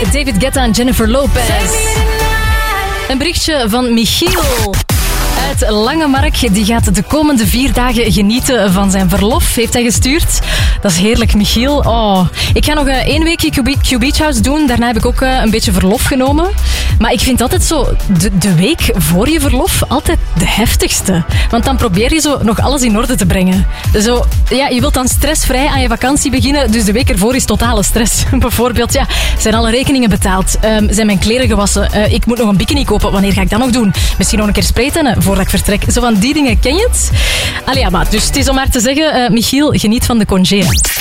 David Guetta en Jennifer Lopez. Een berichtje van Michiel uit Langemark. Die gaat de komende 4 dagen genieten van zijn verlof, heeft hij gestuurd. Dat is heerlijk, Michiel. Oh, ik ga nog 1 weekje Q Beach House doen. Daarna heb ik ook een beetje verlof genomen. Maar ik vind altijd zo de week voor je verlof altijd de heftigste. Want dan probeer je zo nog alles in orde te brengen. Zo, ja, je wilt dan stressvrij aan je vakantie beginnen. Dus de week ervoor is totale stress. Bijvoorbeeld, ja, zijn alle rekeningen betaald? Zijn mijn kleren gewassen? Ik moet nog een bikini kopen. Wanneer ga ik dat nog doen? Misschien nog een keer spraytennen voordat ik vertrek. Zo van die dingen, ken je het? Allee, ja, maar dus het is om maar te zeggen, Michiel, geniet van de congé.